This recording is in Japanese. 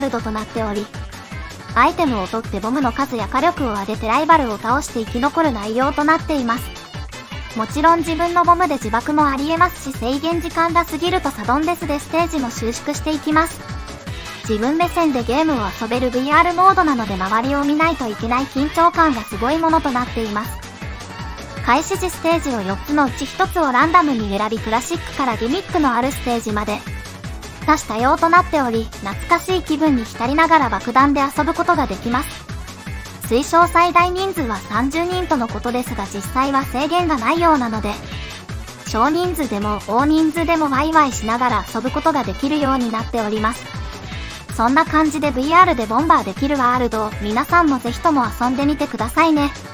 ルドとなっており、アイテムを取ってボムの数や火力を上げてライバルを倒して生き残る内容となっています。もちろん自分のボムで自爆もありえますし、制限時間が過ぎるとサドンデスでステージも収縮していきます。自分目線でゲームを遊べる VR モードなので周りを見ないといけない緊張感がすごいものとなっています。開始時ステージを4つのうち1つをランダムに選び、クラシックからギミックのあるステージまで多種多様となっており、懐かしい気分に浸りながら爆弾で遊ぶことができます。推奨最大人数は30人とのことですが、実際は制限がないようなので、少人数でも大人数でもワイワイしながら遊ぶことができるようになっております。そんな感じで VR でボンバーできるワールドを皆さんもぜひとも遊んでみてくださいね。